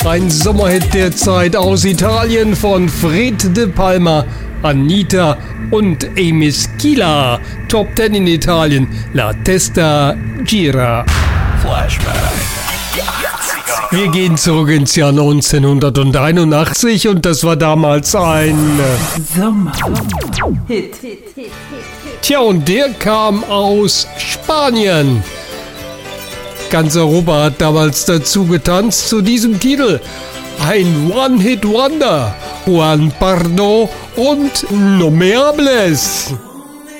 Ein Sommerhit der Zeit aus Italien von Fred De Palma, Anita und Amy Schuyler. Top 10 in Italien. La Testa Gira. Flashback. Wir gehen zurück ins Jahr 1981 und das war damals ein Sommerhit. Tja, und der kam aus Spanien. Ganz Europa hat damals dazu getanzt zu diesem Titel. Ein One-Hit-Wonder. Juan Pardo und No Me Hables.